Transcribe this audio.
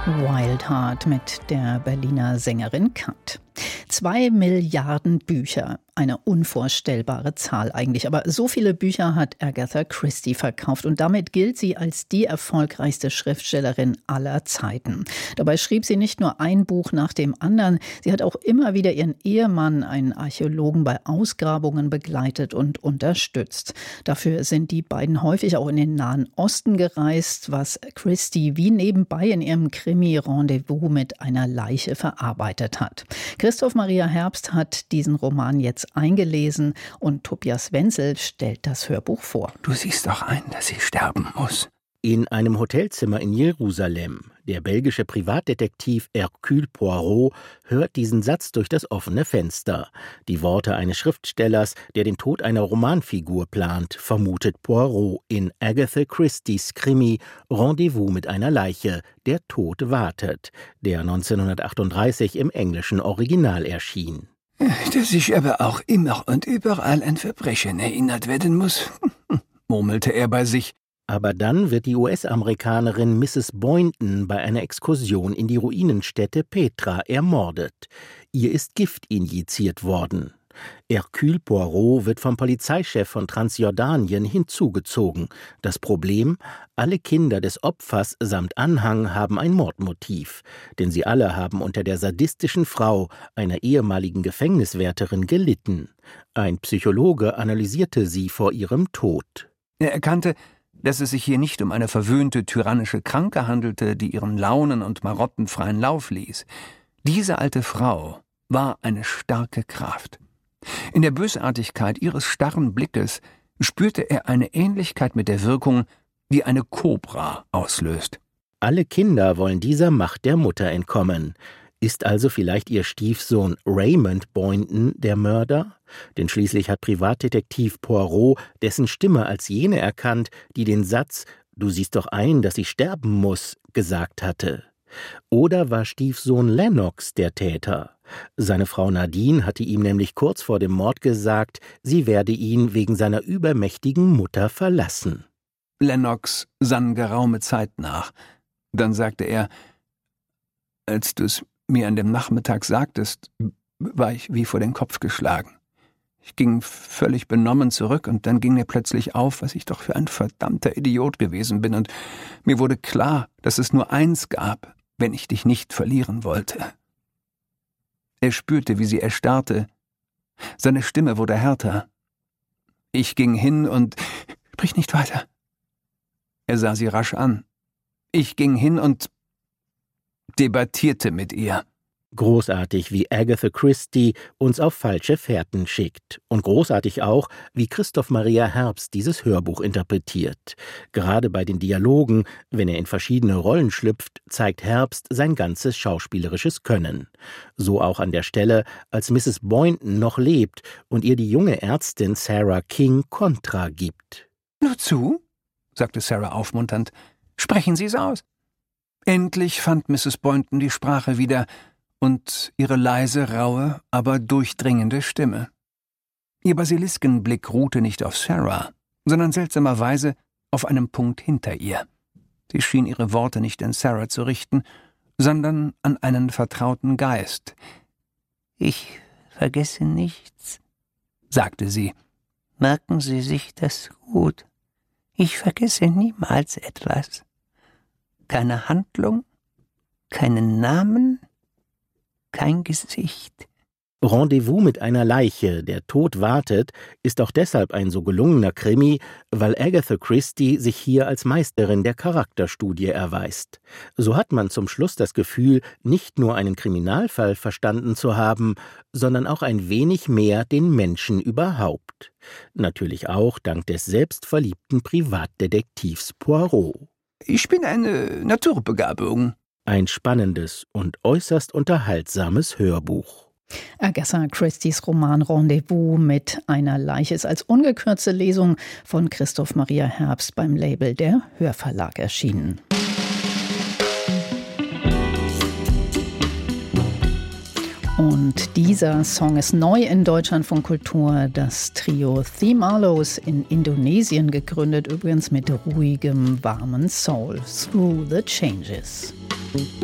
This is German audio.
Wild Heart mit der Berliner Sängerin Kat. 2 Milliarden Bücher, eine unvorstellbare Zahl eigentlich. Aber so viele Bücher hat Agatha Christie verkauft und damit gilt sie als die erfolgreichste Schriftstellerin aller Zeiten. Dabei schrieb sie nicht nur ein Buch nach dem anderen, sie hat auch immer wieder ihren Ehemann, einen Archäologen, bei Ausgrabungen begleitet und unterstützt. Dafür sind die beiden häufig auch in den Nahen Osten gereist, was Christie wie nebenbei in ihrem Krimi Rendezvous mit einer Leiche verarbeitet hat. Christoph Maria Herbst hat diesen Roman jetzt eingelesen und Tobias Wenzel stellt das Hörbuch vor. Du siehst doch ein, dass sie sterben muss. In einem Hotelzimmer in Jerusalem. Der belgische Privatdetektiv Hercule Poirot hört diesen Satz durch das offene Fenster. Die Worte eines Schriftstellers, der den Tod einer Romanfigur plant, vermutet Poirot in Agatha Christies Krimi Rendezvous mit einer Leiche, der Tod wartet, der 1938 im englischen Original erschien. Dass ich aber auch immer und überall an Verbrechen erinnert werden muss, murmelte er bei sich. Aber dann wird die US-Amerikanerin Mrs. Boynton bei einer Exkursion in die Ruinenstätte Petra ermordet. Ihr ist Gift injiziert worden. Hercule Poirot wird vom Polizeichef von Transjordanien hinzugezogen. Das Problem: alle Kinder des Opfers samt Anhang haben ein Mordmotiv. Denn sie alle haben unter der sadistischen Frau einer ehemaligen Gefängniswärterin gelitten. Ein Psychologe analysierte sie vor ihrem Tod. Er erkannte, dass es sich hier nicht um eine verwöhnte, tyrannische Kranke handelte, die ihren Launen und Marotten freien Lauf ließ. Diese alte Frau war eine starke Kraft. In der Bösartigkeit ihres starren Blickes spürte er eine Ähnlichkeit mit der Wirkung, die eine Kobra auslöst. Alle Kinder wollen dieser Macht der Mutter entkommen. Ist also vielleicht ihr Stiefsohn Raymond Boynton der Mörder? Denn schließlich hat Privatdetektiv Poirot dessen Stimme als jene erkannt, die den Satz »Du siehst doch ein, dass sie sterben muss« gesagt hatte. Oder war Stiefsohn Lennox der Täter? Seine Frau Nadine hatte ihm nämlich kurz vor dem Mord gesagt, sie werde ihn wegen seiner übermächtigen Mutter verlassen. Lennox sann geraume Zeit nach. Dann sagte er: »Als du's mir an dem Nachmittag sagtest, war ich wie vor den Kopf geschlagen. Ich ging völlig benommen zurück und dann ging mir plötzlich auf, was ich doch für ein verdammter Idiot gewesen bin und mir wurde klar, dass es nur eins gab, wenn ich dich nicht verlieren wollte.« Er spürte, wie sie erstarrte. Seine Stimme wurde härter. Ich ging hin und... »Sprich nicht weiter.« Er sah sie rasch an. Ich ging hin und debattierte mit ihr. Großartig, wie Agatha Christie uns auf falsche Fährten schickt. Und großartig auch, wie Christoph Maria Herbst dieses Hörbuch interpretiert. Gerade bei den Dialogen, wenn er in verschiedene Rollen schlüpft, zeigt Herbst sein ganzes schauspielerisches Können. So auch an der Stelle, als Mrs. Boynton noch lebt und ihr die junge Ärztin Sarah King Kontra gibt. »Nur zu«, sagte Sarah aufmunternd, »sprechen Sie es aus.« Endlich fand Mrs. Boynton die Sprache wieder und ihre leise, raue, aber durchdringende Stimme. Ihr Basiliskenblick ruhte nicht auf Sarah, sondern seltsamerweise auf einem Punkt hinter ihr. Sie schien ihre Worte nicht an Sarah zu richten, sondern an einen vertrauten Geist. »Ich vergesse nichts«, sagte sie. »Merken Sie sich das gut. Ich vergesse niemals etwas. Keine Handlung, keinen Namen, kein Gesicht.« Rendezvous mit einer Leiche, der Tod wartet, ist auch deshalb ein so gelungener Krimi, weil Agatha Christie sich hier als Meisterin der Charakterstudie erweist. So hat man zum Schluss das Gefühl, nicht nur einen Kriminalfall verstanden zu haben, sondern auch ein wenig mehr den Menschen überhaupt. Natürlich auch dank des selbstverliebten Privatdetektivs Poirot. »Ich bin eine Naturbegabung.« Ein spannendes und äußerst unterhaltsames Hörbuch. Agatha Christies Roman Rendezvous mit einer Leiche ist als ungekürzte Lesung von Christoph Maria Herbst beim Label der Hörverlag erschienen. Und dieser Song ist neu in Deutschlandfunk Kultur. Das Trio The Marlows in Indonesien gegründet, übrigens mit ruhigem, warmen Soul. Through the Changes.